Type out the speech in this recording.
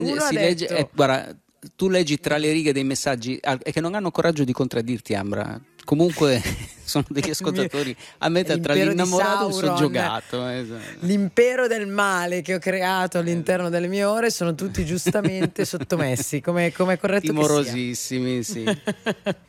Uno ha si legge, detto guarda, tu leggi tra le righe dei messaggi e che non hanno coraggio di contraddirti, Ambra. Comunque sono degli ascoltatori a metà tra l'impero di l'innamorato e il Sauron, soggiogato. l'impero del male che ho creato all'interno delle mie ore, sono tutti giustamente sottomessi, come è corretto che sia. Timorosissimi, sì.